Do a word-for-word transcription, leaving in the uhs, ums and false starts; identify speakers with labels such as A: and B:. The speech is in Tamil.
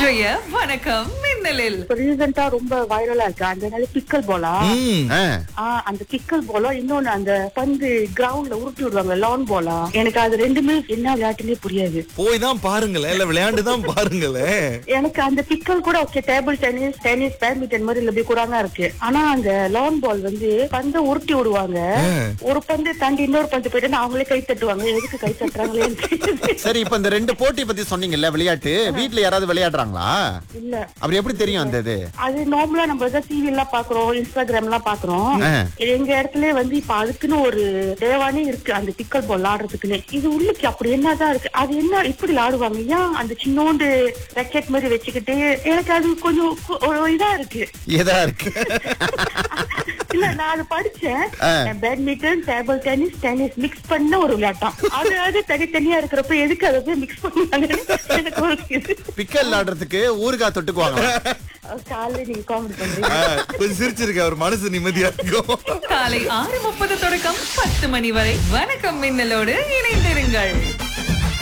A: இன்றைய வணக்கம் மின்னலில்
B: ரீசெண்டா ரொம்ப வைரலா இருக்கு அந்த பிக்கல் போலா அந்த பிக்கல் போலா இன்னொன்னு அந்த பந்து கிரவுண்ட்ல உருட்டி விடுவாங்க லான் போலா எனக்கு அது ரெண்டுமே என்ன விளையாட்டுன்னே புரியாது.
C: போய் தான் பாருங்களேன், இல்ல விளையாண்டு தான் பாருங்களேன்.
B: எனக்கு அந்த பிக்கல் கூட okay, table tennis tennis badminton மாதிரி இல்ல கூடாங்க இருக்கு. ஆனா அந்த லான் பால் வந்து பந்தை உருட்டி விடுவாங்க. ஒரு பந்து தாண்டி இன்னொரு பந்து போயிட்டு அவங்களே கை தட்டுவாங்க. எதுக்கு கை தட்டுறாங்களே.
D: சரி, இப்ப இந்த ரெண்டு போட்டி பத்தி சொன்னீங்கல்ல, விளையாட்டு வீட்ல யாராவது விளையாடுறாங்களா?
B: இல்ல.
D: அப்படி எப்படி தெரியும் அந்த இது?
B: அது நார்மலா நம்ம டிவி எல்லாம் பாக்குறோம், இன்ஸ்டாகிராம் எல்லாம் பாக்குறோம். எங்க இடத்துல வந்து இப்ப அதுக்குன்னு ஒரு தேவானே இருக்கு அந்த பிக்கல் பால் ஆடுறதுக்குன்னு. இது உள்ளுக்கு அப்படி என்னதான் இருக்கு, அது என்ன இப்படி ஆடுவாங்க ஏன் அந்த சின்னோண்டு ராக்கெட் மாதிரி வச்சுக்கிட்டு? எனக்கு அது கொஞ்சம் இதா இருக்கு.
D: இதா இருக்கு.
B: இல்ல, நான் அது படிச்சேன். Badminton table tennis tennis mix பண்ண ஒரு விளையாட்டம். அது அது தனித்தனியா இருக்கிறப்ப எதுக்கு அதை மிக்ஸ் பண்ணாங்க?
D: பிக்கல் ஆடுறதுக்கு ஊறுகாய் தொட்டுக்குவாங்க.
B: காலையில நீங்க காமெடி பண்றீங்க.
C: கொஞ்சம் சிரிச்சிருக்க, ஒரு மனசு நிம்மதியா இருக்கும்.
A: காலை ஆறு முப்பது தொடக்கம் பத்து மணி வரை வணக்கம் மின்னலோடு இணைந்திருங்கள்.